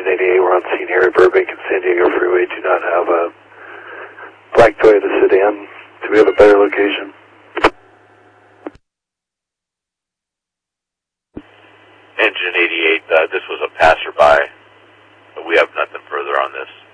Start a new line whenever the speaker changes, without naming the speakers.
88, we're on scene here at Burbank and San Diego Freeway. Do not have a black Toyota sedan. Do we have a better location?
Engine 88, this was a passerby. We have nothing further on this.